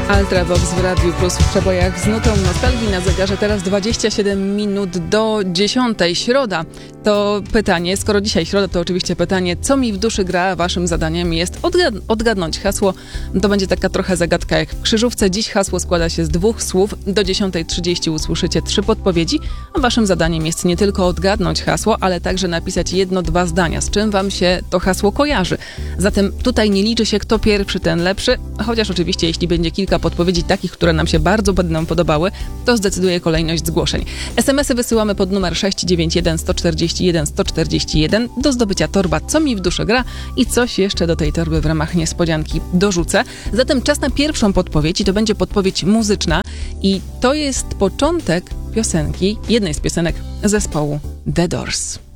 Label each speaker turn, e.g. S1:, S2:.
S1: Ultravox w Radiu Plus w przebojach z nutą nostalgii na zegarze. Teraz 27 minut do 10. Środa to pytanie, skoro dzisiaj środa, to oczywiście pytanie, co mi w duszy gra. Waszym zadaniem jest odgadnąć hasło. To będzie taka trochę zagadka jak w krzyżówce. Dziś hasło składa się z 2 słów. Do 10:30 usłyszycie 3 podpowiedzi, a waszym zadaniem jest nie tylko odgadnąć hasło, ale także napisać 1-2 zdania, z czym wam się to hasło kojarzy. Zatem tutaj nie liczy się kto pierwszy, ten lepszy, chociaż oczywiście jeśli będzie kilka podpowiedzi takich, które nam się bardzo będą podobały, to zdecyduje kolejność zgłoszeń. SMS-y wysyłamy pod numer 691 141 141 do zdobycia torba Co mi w duszy gra i coś jeszcze do tej torby w ramach niespodzianki dorzucę. Zatem czas na pierwszą podpowiedź i to będzie podpowiedź muzyczna i to jest początek piosenki, jednej z piosenek zespołu The Doors.